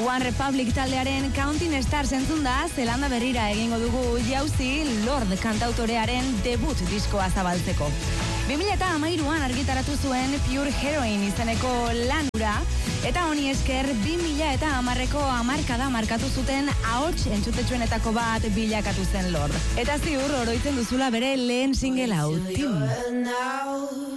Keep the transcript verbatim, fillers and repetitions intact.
One Republic taldearen Counting Stars entzunda, Zelanda berrira egingo dugu jauzi Lord kantautorearen debut diskoa zabaltzeko. bi mila hamairuan argitaratu zuen Pure Heroine izeneko lanura, eta honi esker bi mila hamarreko hamarkada markatu zuten ahots entzutetsuenetako bat bilakatu zen Lord. Eta ziur oroitzen duzula bere lehen single hau, Tim.